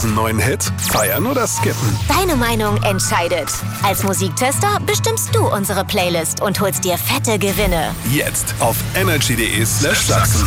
großen neuen Hit? Feiern oder skippen? Deine Meinung entscheidet. Als Musiktester bestimmst du unsere Playlist und holst dir fette Gewinne. Jetzt auf energy.de/Sachsen.